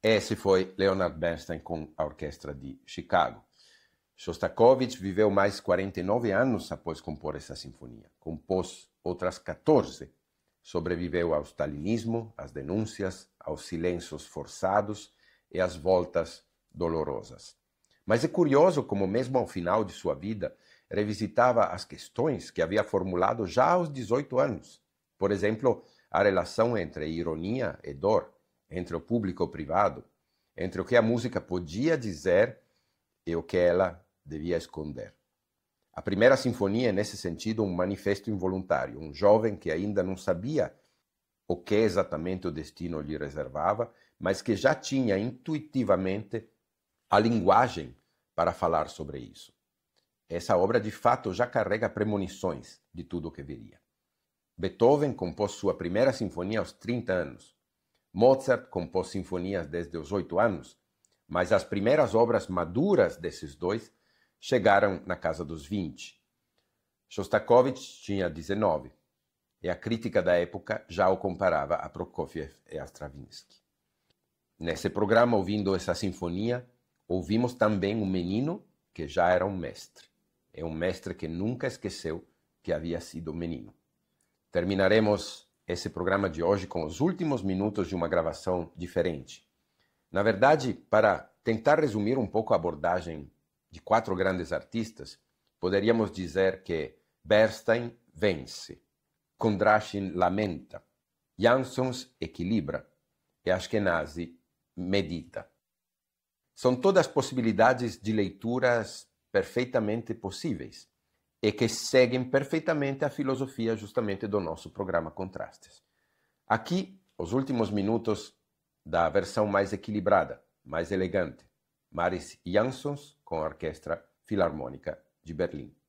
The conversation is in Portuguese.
Esse foi Leonard Bernstein com a Orquestra de Chicago. Shostakovich viveu mais 49 anos após compor essa sinfonia. Compôs outras 14. Sobreviveu ao stalinismo, às denúncias, aos silêncios forçados e às voltas dolorosas. Mas é curioso como, mesmo ao final de sua vida, revisitava as questões que havia formulado já aos 18 anos. Por exemplo, a relação entre ironia e dor, entre o público e o privado, entre o que a música podia dizer e o que ela devia esconder. A primeira sinfonia é, nesse sentido, um manifesto involuntário, um jovem que ainda não sabia o que exatamente o destino lhe reservava, mas que já tinha intuitivamente a linguagem para falar sobre isso. Essa obra, de fato, já carrega premonições de tudo o que viria. Beethoven compôs sua primeira sinfonia aos 30 anos. Mozart compôs sinfonias desde os 8 anos, mas as primeiras obras maduras desses dois chegaram na casa dos 20. Shostakovich tinha 19, e a crítica da época já o comparava a Prokofiev e a Stravinsky. Nesse programa, ouvindo essa sinfonia, ouvimos também um menino que já era um mestre. É um mestre que nunca esqueceu que havia sido menino. Terminaremos esse programa de hoje com os últimos minutos de uma gravação diferente. Na verdade, para tentar resumir um pouco a abordagem de 4 grandes artistas, poderíamos dizer que Bernstein vence, Kondrashin lamenta, Jansons equilibra e Ashkenazy medita. São todas possibilidades de leituras perfeitamente possíveis e que seguem perfeitamente a filosofia justamente do nosso programa Contrastes. Aqui, os últimos minutos da versão mais equilibrada, mais elegante, Maris Jansons com a Orquestra Filarmônica de Berlim.